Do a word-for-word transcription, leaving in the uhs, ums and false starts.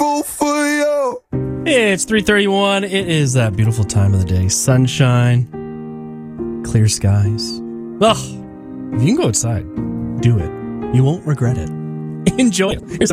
grateful for you. It's three thirty-one. It is that beautiful time of the day. Sunshine, clear skies. Ugh. If you can go outside, do it. You won't regret it. Enjoy it. Here's